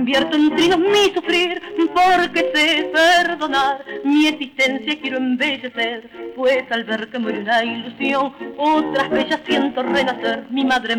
Convierto en trinos mi sufrir, porque sé perdonar. Mi existencia quiero embellecer, pues al ver que muere una ilusión, otras bellas siento renacer. Mi madre